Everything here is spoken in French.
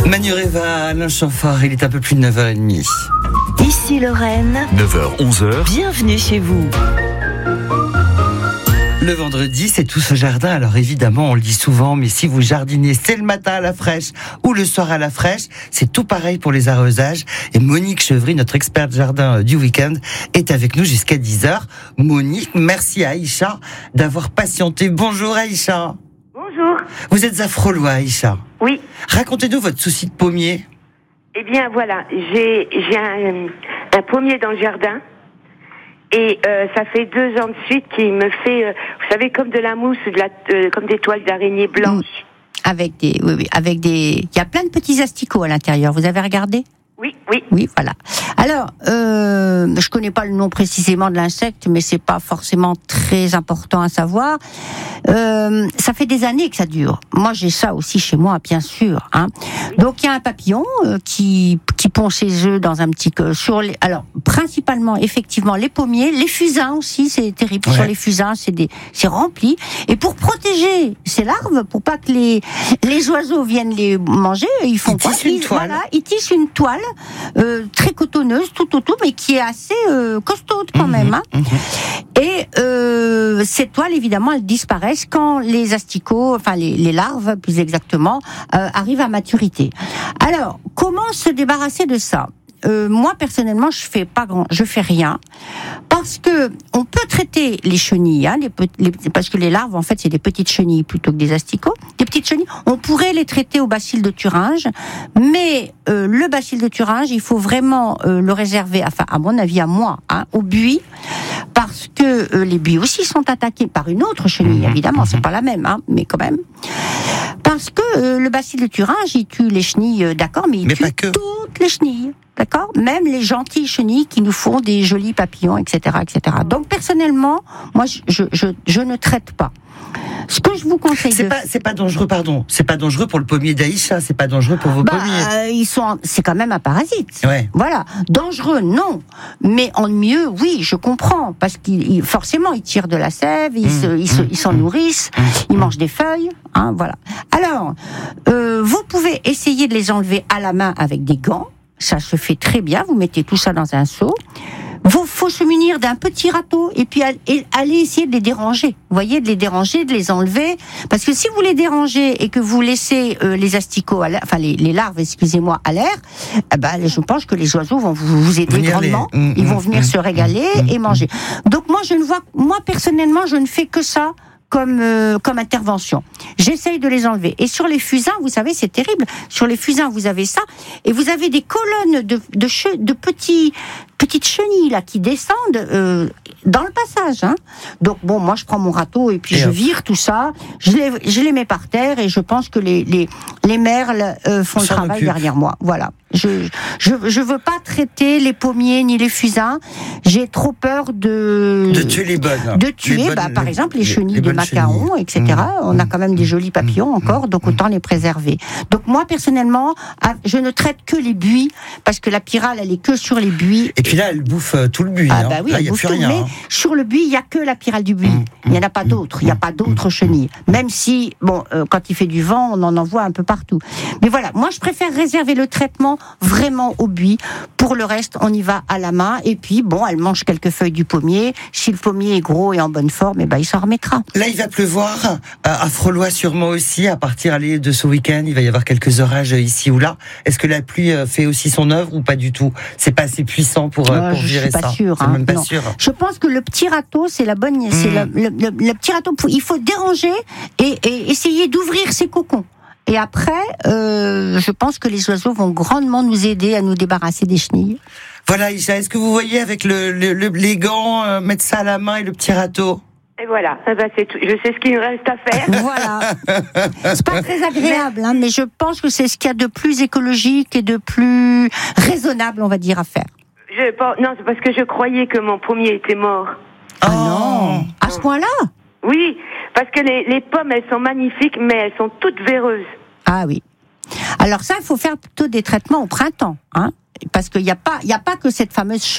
Manureva, Alain Chamfort, il est un peu plus de 9h30. Ici Lorraine, 9h, 11h. bienvenue chez vous. Le vendredi, c'est tout ce jardin. Alors évidemment, on le dit souvent, mais si vous jardinez, c'est le matin à la fraîche ou le soir à la fraîche. C'est tout pareil pour les arrosages. Et Monique Chevry, notre experte jardin du week-end, est avec nous jusqu'à 10h. Monique, merci à Aïcha d'avoir patienté. Bonjour Aïcha. Bonjour. Vous êtes à Frolois, Aïcha. Oui. Racontez-nous votre souci de pommier. Eh bien, voilà, j'ai un pommier dans le jardin. Et ça fait 2 ans de suite qu'il me fait, vous savez, comme de la mousse, comme des toiles d'araignée blanches. Avec des, il y a plein de petits asticots à l'intérieur. Vous avez regardé ? Oui, voilà. Alors, je connais pas le nom précisément de l'insecte, mais c'est pas forcément très important à savoir. Ça fait des années que ça dure. Moi, j'ai ça aussi chez moi, bien sûr. Hein. Donc, il y a un papillon qui pond ses œufs dans un petit alors principalement, effectivement, les pommiers, les fusains aussi, c'est terrible. Ouais. Sur les fusains, c'est rempli. Et pour protéger ces larves, pour pas que les oiseaux viennent les manger, ils font quoi ? Ils tissent une toile. Très cotonneuse tout autour, mais qui est assez costaude quand même. Hein. Et ces toiles, évidemment, elles disparaissent quand les asticots, enfin les larves, plus exactement, arrivent à maturité. Alors, comment se débarrasser de ça ? Moi personnellement, je fais rien, parce que on peut traiter les chenilles, hein, parce que les larves en fait c'est des petites chenilles plutôt que des asticots. Des petites chenilles, on pourrait les traiter au bacille de Thuringe, mais le bacille de Thuringe, il faut vraiment le réserver, enfin à mon avis à moi, hein, au buis, parce que les buis aussi sont attaqués par une autre chenille, évidemment, c'est pas la même, hein, mais quand même. Parce que le bacille de Thuringe, il tue les chenilles, d'accord, mais il tue toutes les chenilles. D'accord ? Même les gentilles chenilles qui nous font des jolis papillons, etc., etc. Donc, personnellement, moi, je ne traite pas. Ce que je vous conseille c'est pas dangereux, pardon. C'est pas dangereux pour le pommier d'Aïcha, c'est pas dangereux pour vos pommiers. C'est quand même un parasite. Ouais. Voilà. Dangereux, non. Mais en mieux, oui, je comprends. Parce qu'ils, forcément, ils tirent de la sève, ils s'en nourrissent, ils mangent des feuilles, hein, voilà. Alors, vous pouvez essayer de les enlever à la main avec des gants. Ça se fait très bien, vous mettez tout ça dans un seau. Faut se munir d'un petit râteau et puis aller essayer de les déranger. Vous voyez, de les déranger, de les enlever. Parce que si vous les dérangez et que vous laissez les asticots, les larves, excusez-moi, à l'air, je pense que les oiseaux vont vous aider grandement. Ils vont venir se régaler et manger. Donc moi personnellement, je ne fais que ça. Comme intervention. J'essaye de les enlever. Et sur les fusains, vous savez, c'est terrible. Sur les fusains, vous avez ça. Et vous avez des colonnes de petites chenilles, là, qui descendent, dans le passage, hein. Donc, bon, moi, je prends mon râteau et puis je vire tout ça. Je les mets par terre et je pense que les merles, font le travail derrière moi. Voilà. Je veux pas traiter les pommiers ni les fusains. J'ai trop peur de tuer les bonnes. De tuer, par exemple, les chenilles de macaron, etc. On a quand même des jolis papillons encore, donc autant les préserver. Donc moi, personnellement, je ne traite que les buis, parce que la pyrale, elle est que sur les buis. Et puis là, elle bouffe tout le buis. Oui, là, il n'y a plus rien. Mais sur le buis, il n'y a que la pyrale du buis. Il n'y en a pas d'autres. Il n'y a pas d'autres chenilles. Même si, quand il fait du vent, on en envoie un peu partout. Mais voilà, moi, je préfère réserver le traitement vraiment au buis. Pour le reste, on y va à la main. Et puis, elle mange quelques feuilles du pommier. Si le pommier est gros et en bonne forme, il s'en remettra. Là, il va pleuvoir à Frolois sûrement aussi. À partir de ce week-end, il va y avoir quelques orages ici ou là. Est-ce que la pluie fait aussi son œuvre ou pas du tout ? C'est pas assez puissant pour gérer ça. Je suis pas sûre. C'est même pas sûr. Je pense que le petit râteau, c'est la bonne. C'est le petit râteau. Il faut déranger et essayer d'ouvrir ses cocons. Et après, je pense que les oiseaux vont grandement nous aider à nous débarrasser des chenilles. Voilà, Isha, est-ce que vous voyez avec les gants, mettre ça à la main et le petit râteau ? Et voilà, c'est tout. Je sais ce qu'il me reste à faire. Voilà. C'est pas très agréable, hein, mais je pense que c'est ce qu'il y a de plus écologique et de plus raisonnable, on va dire, à faire. Non, c'est parce que je croyais que mon pommier était mort. Ah non. À ce point-là ? Oui, parce que les pommes, elles sont magnifiques, mais elles sont toutes véreuses. Ah oui. Alors ça, il faut faire plutôt des traitements au printemps, hein, parce qu'il n'y a pas que cette fameuse